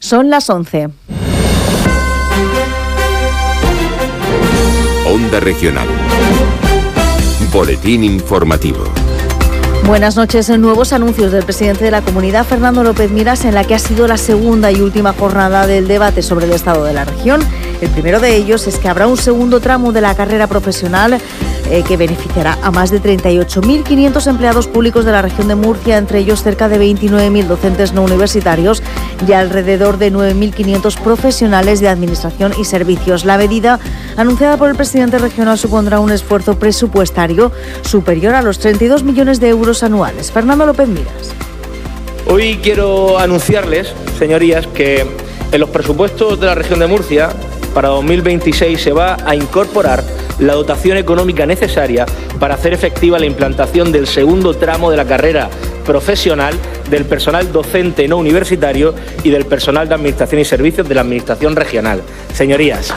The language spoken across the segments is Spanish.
Son las 11. Onda Regional. Boletín informativo. Buenas noches. Nuevos anuncios del presidente de la Comunidad, Fernando López Miras, en la que ha sido la segunda y última jornada del debate sobre el estado de la región. El primero de ellos es que habrá un segundo tramo de la carrera profesional que beneficiará a más de 38.500 empleados públicos de la región de Murcia, entre ellos cerca de 29.000 docentes no universitarios y alrededor de 9.500 profesionales de administración y servicios. La medida anunciada por el presidente regional supondrá un esfuerzo presupuestario superior a los 32 millones de euros anuales. Fernando López Miras. Hoy quiero anunciarles, señorías, que en los presupuestos de la región de Murcia para 2026 se va a incorporar la dotación económica necesaria para hacer efectiva la implantación del segundo tramo de la carrera profesional del personal docente no universitario y del personal de administración y servicios de la administración regional. Señorías.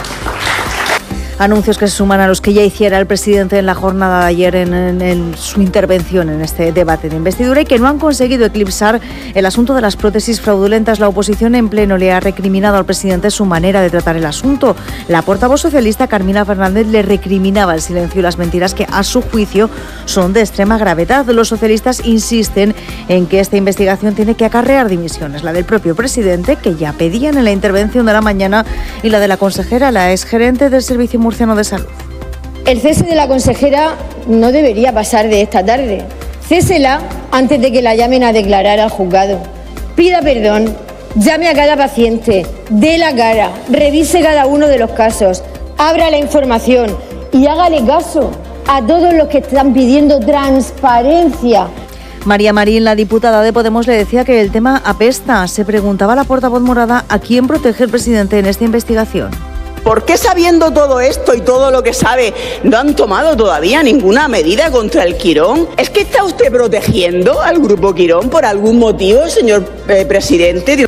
Anuncios que se suman a los que ya hiciera el presidente en la jornada de ayer en su intervención en este debate de investidura y que no han conseguido eclipsar el asunto de las prótesis fraudulentas. La oposición en pleno le ha recriminado al presidente su manera de tratar el asunto. La portavoz socialista Carmina Fernández le recriminaba el silencio y las mentiras que, a su juicio, son de extrema gravedad. Los socialistas insisten en que esta investigación tiene que acarrear dimisiones, la del propio presidente, que ya pedían en la intervención de la mañana, y la de la consejera, la exgerente del Servicio Murciano de Salud. El cese de la consejera no debería pasar de esta tarde. Césela antes de que la llamen a declarar al juzgado. Pida perdón, llame a cada paciente, dé la cara, revise cada uno de los casos, abra la información y hágale caso a todos los que están pidiendo transparencia. María Marín, la diputada de Podemos, le decía que el tema apesta. Se preguntaba la portavoz morada a quién protege el presidente en esta investigación. ¿Por qué, sabiendo todo esto y todo lo que sabe, no han tomado todavía ninguna medida contra el Quirón? ¿Es que está usted protegiendo al Grupo Quirón por algún motivo, señor presidente?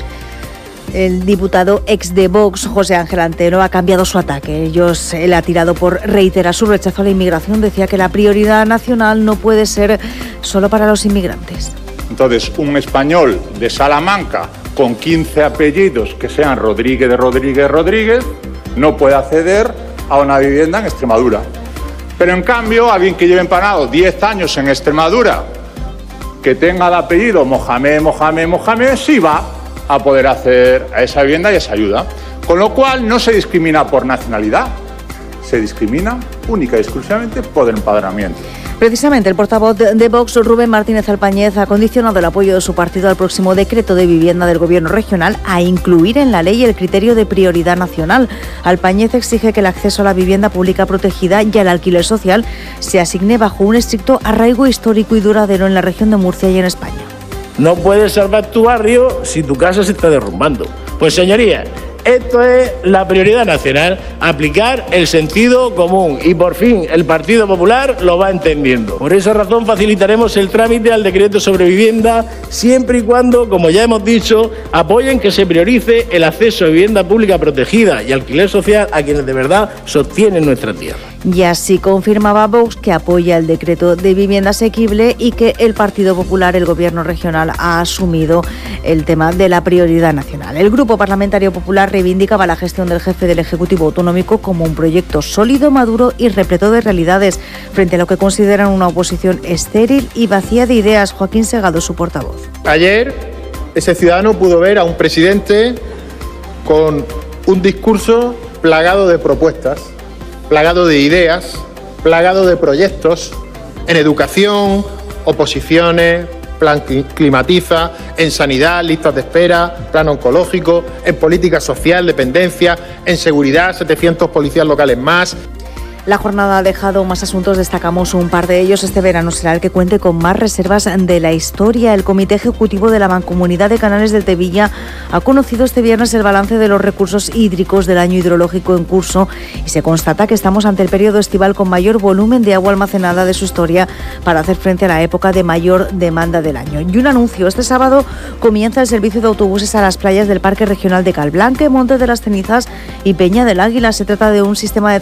El diputado ex de Vox, José Ángel Antero, ha cambiado su ataque. Él ha tirado por reiterar su rechazo a la inmigración. Decía que la prioridad nacional no puede ser solo para los inmigrantes. Entonces, un español de Salamanca con 15 apellidos que sean Rodríguez, no puede acceder a una vivienda en Extremadura. Pero en cambio, alguien que lleve empanado 10 años en Extremadura, que tenga el apellido Mohamed, sí va a poder acceder a esa vivienda y esa ayuda. Con lo cual, no se discrimina por nacionalidad, se discrimina única y exclusivamente por empadronamiento. Precisamente el portavoz de Vox, Rubén Martínez Alpañez, ha condicionado el apoyo de su partido al próximo decreto de vivienda del Gobierno regional a incluir en la ley el criterio de prioridad nacional. Alpañez exige que el acceso a la vivienda pública protegida y al alquiler social se asigne bajo un estricto arraigo histórico y duradero en la región de Murcia y en España. No puedes salvar tu barrio si tu casa se está derrumbando. Pues, señorías, esto es la prioridad nacional, aplicar el sentido común, y por fin el Partido Popular lo va entendiendo. Por esa razón facilitaremos el trámite al decreto sobre vivienda, siempre y cuando, como ya hemos dicho, apoyen que se priorice el acceso a vivienda pública protegida y alquiler social a quienes de verdad sostienen nuestra tierra. Y así confirmaba Vox que apoya el decreto de vivienda asequible y que el Partido Popular, el Gobierno regional, ha asumido el tema de la prioridad nacional. El Grupo Parlamentario Popular reivindicaba la gestión del jefe del Ejecutivo Autonómico como un proyecto sólido, maduro y repleto de realidades, frente a lo que consideran una oposición estéril y vacía de ideas. Joaquín Segado, su portavoz. Ayer ese ciudadano pudo ver a un presidente con un discurso plagado de propuestas, plagado de ideas, plagado de proyectos en educación, oposiciones, plan climatiza, en sanidad, listas de espera, plan oncológico, en política social, dependencia, en seguridad, 700 policías locales más. La jornada ha dejado más asuntos, destacamos un par de ellos. Este verano será el que cuente con más reservas de la historia. El Comité Ejecutivo de la Mancomunidad de Canales del Tevilla ha conocido este viernes el balance de los recursos hídricos del año hidrológico en curso y se constata que estamos ante el periodo estival con mayor volumen de agua almacenada de su historia para hacer frente a la época de mayor demanda del año. Y un anuncio: este sábado comienza el servicio de autobuses a las playas del Parque Regional de Calblanque, Monte de las Cenizas y Peña del Águila. Se trata de un sistema de